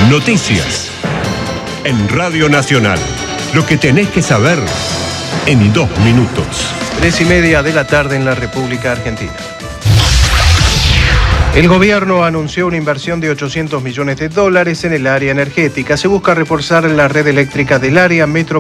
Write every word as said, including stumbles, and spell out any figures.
Noticias. En Radio Nacional. Lo que tenés que saber en dos minutos. Tres y media de la tarde en la República Argentina. El gobierno anunció una inversión de ochocientos millones de dólares en el área energética. Se busca reforzar la red eléctrica del área metropolitana.